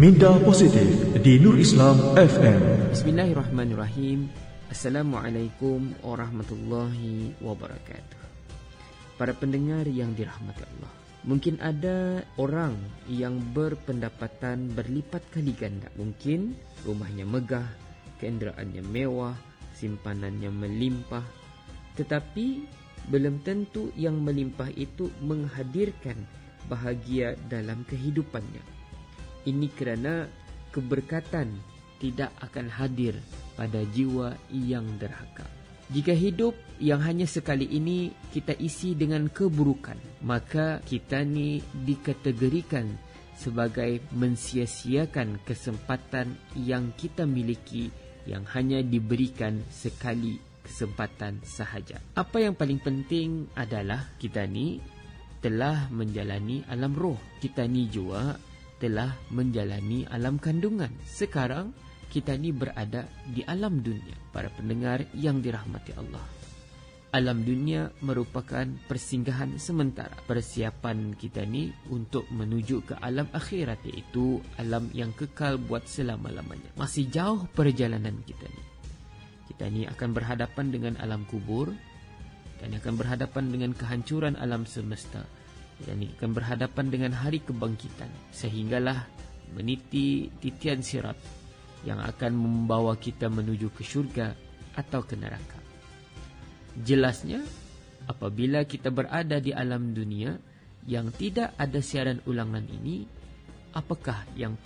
Minda Positif di Nur Islam FM. Bismillahirrahmanirrahim. Assalamualaikum warahmatullahi wabarakatuh. Para pendengar yang dirahmati Allah, mungkin ada orang yang berpendapatan berlipat kali ganda. Mungkin rumahnya megah, kenderaannya mewah, simpanannya melimpah. Tetapi belum tentu yang melimpah itu menghadirkan bahagia dalam kehidupannya. Ini kerana keberkatan tidak akan hadir pada jiwa yang derhaka. Jika hidup yang hanya sekali ini kita isi dengan keburukan, maka kita ni dikategorikan sebagai mensia-siakan kesempatan yang kita miliki yang hanya diberikan sekali kesempatan sahaja. Apa yang paling penting adalah kita ni telah menjalani alam roh. Kita ni juga telah menjalani alam kandungan. Sekarang kita ni berada di alam dunia. Para pendengar yang dirahmati Allah, alam dunia merupakan persinggahan sementara. Persiapan kita ni untuk menuju ke alam akhirat, iaitu alam yang kekal buat selama-lamanya. Masih jauh perjalanan kita ni. Kita ni akan berhadapan dengan alam kubur, dan akan berhadapan dengan kehancuran alam semesta. Yang akan berhadapan dengan hari kebangkitan, sehinggalah meniti titian sirat yang akan membawa kita menuju ke syurga atau ke neraka. Jelasnya, apabila kita berada di alam dunia yang tidak ada siaran ulangan ini, apakah yang